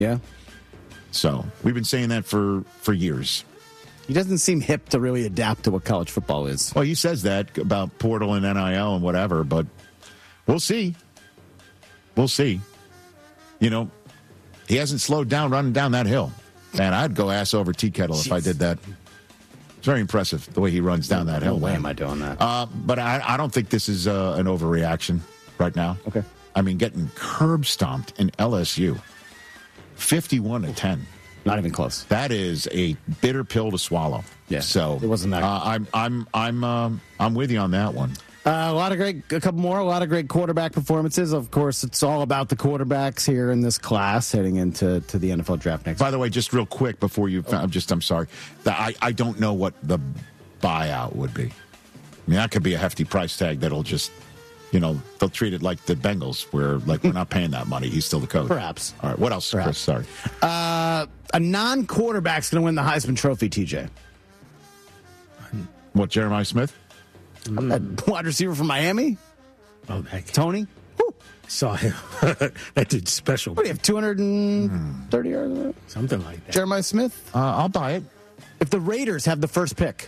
Yeah. So we've been saying that for years. He doesn't seem hip to really adapt to what college football is. Well, he says that about portal and NIL and whatever, but we'll see. We'll see. You know, he hasn't slowed down running down that hill. Man, I'd go ass over tea kettle if I did that. It's very impressive the way he runs down that hill. No way am I doing that. But I don't think this is an overreaction right now. Okay. I mean, getting curb stomped in LSU, 51-10. Not even close. That is a bitter pill to swallow. Yeah. So it wasn't that. I'm with you on that one. A lot of great quarterback performances. Of course, it's all about the quarterbacks here in this class heading into the NFL draft next. By the way, just real quick before you, I'm sorry. I don't know what the buyout would be. I mean, that could be a hefty price tag that'll just, they'll treat it like the Bengals, where like we're not paying that money. He's still the coach. Perhaps. All right. What else, Chris? Sorry. A non-quarterback's going to win the Heisman Trophy, TJ. What, Jeremiah Smith? That wide receiver from Miami? Oh, heck. Tony? Woo. Saw him. That dude's special. What do you have, 230 yards? Something like that. Jeremiah Smith? I'll buy it. If the Raiders have the first pick.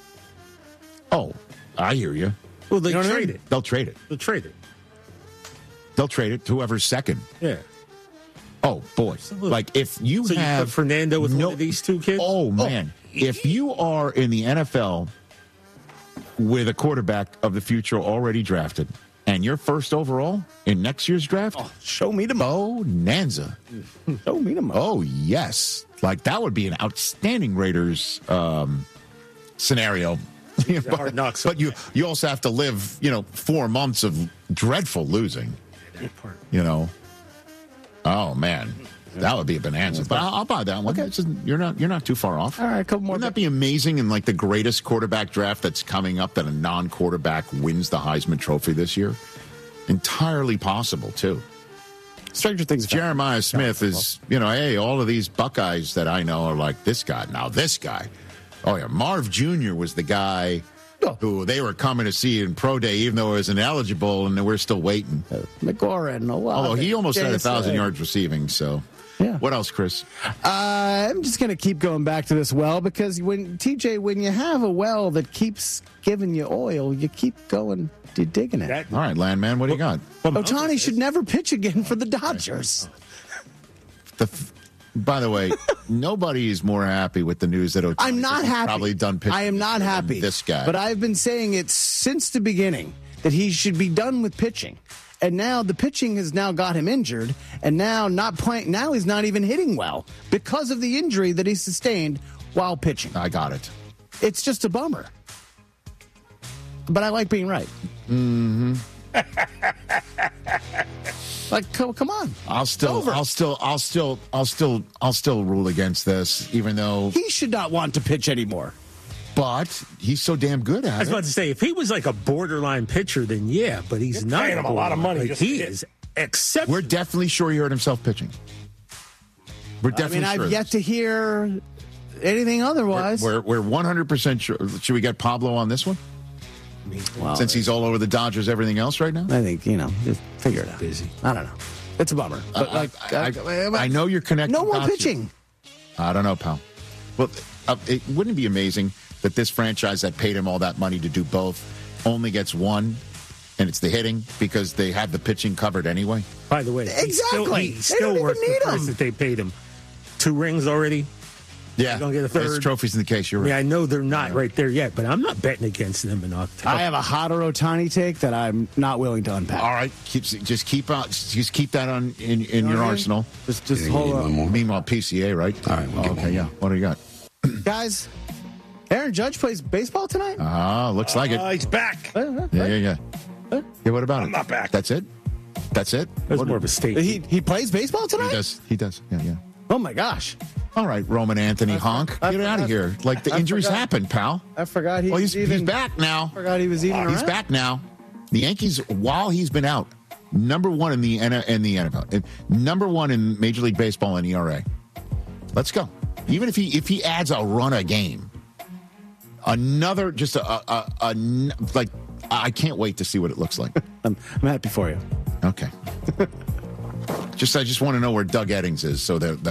Oh, I hear you. Well, they trade it. They'll trade it. They'll trade it. They'll trade it to whoever's second. Yeah. Oh, boy. Absolutely. Like, if you so have... you put Fernando with one of these two kids? Oh, man. If you are in the NFL with a quarterback of the future already drafted and you're first overall in next year's draft... Oh, show me the bonanza. Show me the Oh, yes. Like, that would be an outstanding Raiders scenario. Hard knocks. But you also have to live, 4 months of dreadful losing. That part. Oh, man. That would be a bonanza. But I'll buy that one. Okay. You're not too far off. All right, a couple more. Wouldn't that be amazing in like the greatest quarterback draft that's coming up that a non-quarterback wins the Heisman Trophy this year? Entirely possible, too. Stranger Things. Jeremiah Smith is, hey, all of these Buckeyes that I know are like this guy. Now this guy. Oh, yeah. Marv Jr. was the guy who they were coming to see in Pro Day, even though he was ineligible, and we're still waiting. McLaurin. Although he almost had 1,000 yards receiving, so... Yeah. What else, Chris? I'm just going to keep going back to this well because when you have a well that keeps giving you oil, you keep going, digging it. All right, Landman, what do you got? Ohtani should never pitch again for the Dodgers. By the way, nobody is more happy with the news that Ohtani I'm not happy. Probably done pitching. I am not happy. This guy. But I've been saying it since the beginning that he should be done with pitching. And now the pitching has now got him injured, and now not playing. Now he's not even hitting well because of the injury that he sustained while pitching. I got it. It's just a bummer, but I like being right. Mm-hmm. Like, come on. I'll still rule against this, even though he should not want to pitch anymore. But he's so damn good at it. I was about to say, if he was like a borderline pitcher, then yeah, but he's not. Paying him a lot of money. Like, he is exceptional. We're definitely sure he hurt himself pitching. We're definitely sure. I've yet to hear anything otherwise. We're 100% sure. Should we get Pablo on this one? Well, since he's all over the Dodgers, everything else right now? I think, just figure it out. Busy. I don't know. It's a bummer. But I know you're connected. No more pitching. I don't know, pal. Well, it wouldn't it be amazing that this franchise that paid him all that money to do both only gets one, and it's the hitting because they have the pitching covered anyway? By the way, exactly. He's still worth the price that they paid him. 2 rings already. Yeah, going to get a third. There's trophies in the case. You're right. I know they're not right there yet, but I'm not betting against them in October. I have a hotter Ohtani take that I'm not willing to unpack. All right, just keep that on in your arsenal. Just hold on. Meanwhile, PCA, right? All right. We'll okay, yeah. What do you got, guys? Aaron Judge plays baseball tonight. Looks like it. He's back. Yeah. Yeah. What about it? I'm not back. That's it. That's more of a statement. He plays baseball tonight. He does. Yeah. Oh my gosh. All right, Roman Anthony Honk. Get out of here. Like the injuries happen, pal. I forgot he's back now. I forgot he was even around. He's back now. The Yankees, while he's been out, number 1 in the NFL, number 1 in Major League Baseball in ERA. Let's go. Even if he adds a run a game, another just like I can't wait to see what it looks like. I'm happy for you. Okay. I just want to know where Doug Eddings is so that